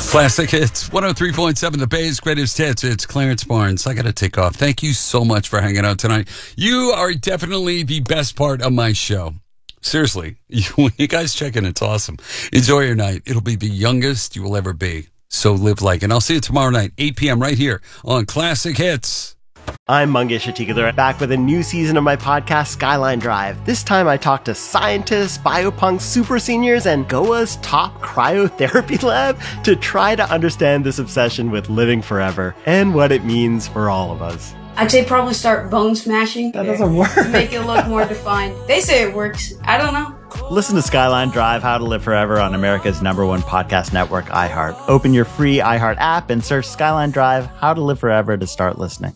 Classic Hits, 103.7, the Bay's greatest hits. It's Clarence Barnes. I got to take off. Thank you so much for hanging out tonight. You are definitely the best part of my show. Seriously, you guys check in. It's awesome. Enjoy your night. It'll be the youngest you will ever be. So live like. And I'll see you tomorrow night, 8 p.m. right here on Classic Hits. I'm Mangesh Hattikudur, back with a new season of my podcast, Skyline Drive. This time I talk to scientists, biopunks, super seniors, and Goa's top cryotherapy lab to try to understand this obsession with living forever and what it means for all of us. I'd say probably start bone smashing. That doesn't work. To make it look more defined. They say it works. I don't know. Listen to Skyline Drive, How to Live Forever on America's #1 podcast network, iHeart. Open your free iHeart app and search Skyline Drive, How to Live Forever to start listening.